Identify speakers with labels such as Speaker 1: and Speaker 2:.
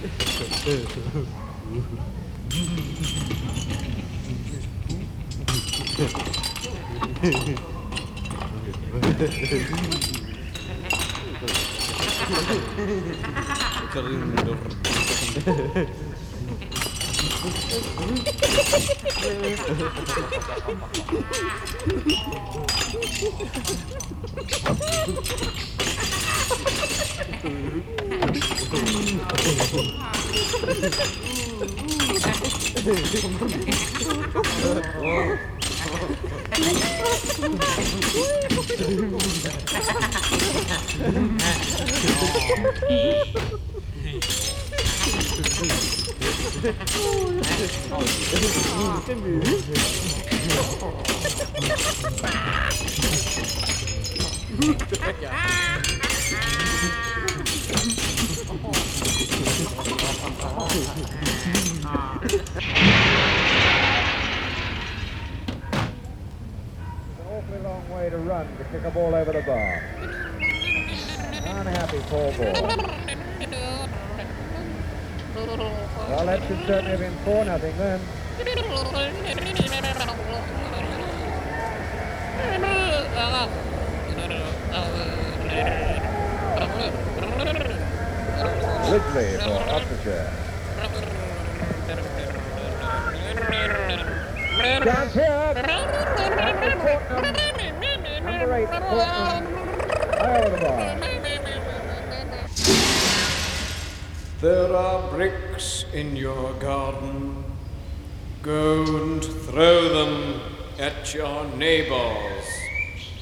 Speaker 1: Awfully long way to run to kick a ball over the bar. Unhappy poor boy. Well, that should certainly have been 4-0 then. Ridley for Oxfordshire. Chance here. Number 8, Portman. High over the bar.
Speaker 2: There are bricks in your garden. Go and throw them at your neighbors.